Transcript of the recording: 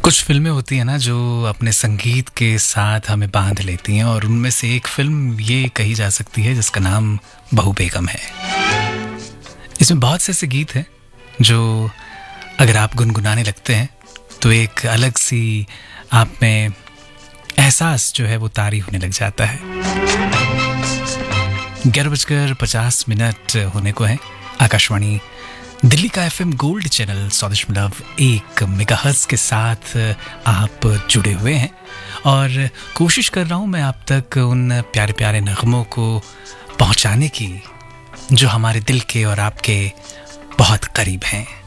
कुछ फिल्में होती हैं ना जो अपने संगीत के साथ हमें बांध लेती हैं, और उनमें से एक फिल्म ये कही जा सकती है जिसका नाम बहू बेगम है। इसमें बहुत से ऐसे गीत हैं जो अगर आप गुनगुनाने लगते हैं तो एक अलग सी आप में एहसास जो है वो तारी होने लग जाता है। 11:50 होने को है। आकाशवाणी दिल्ली का FM गोल्ड चैनल 100.1 मेगाहर्ट्ज़ के साथ आप जुड़े हुए हैं, और कोशिश कर रहा हूं मैं आप तक उन प्यारे प्यारे नगमों को पहुंचाने की जो हमारे दिल के और आपके बहुत करीब हैं।